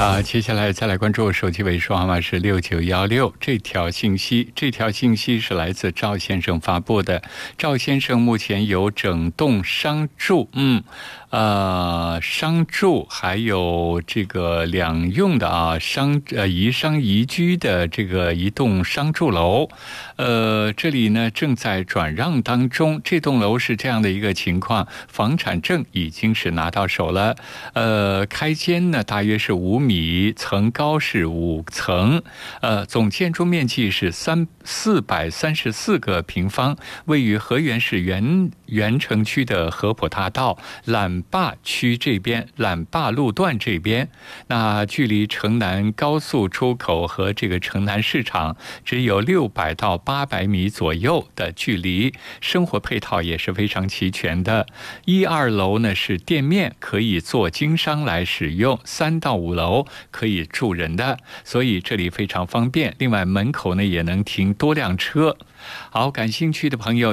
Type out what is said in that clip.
接下来再来关注手机尾数号码是6916这条信息。这条信息是来自赵先生发布的。赵先生目前有整栋商住，商住还有这个两用的宜商宜居的这个一栋商住楼，这里呢正在转让当中。这栋楼是这样的一个情况，房产证已经是拿到手了，开间呢大约是5米，层高是5层，总建筑面积是434个平方，位于河源市原城区的合浦大道揽坝区这边，揽坝路段这边，那距离城南高速出口和这个城南市场只有600到800米左右的距离，生活配套也是非常齐全的。1、2楼呢是店面，可以做经商来使用，3到5楼可以住人的，所以这里非常方便。另外门口呢也能停多辆车。好，感兴趣的朋友